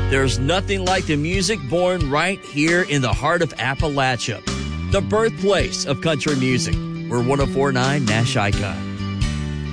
There's nothing like the music born right here in the heart of Appalachia, the birthplace of country music. We're 104.9 Nash Icon.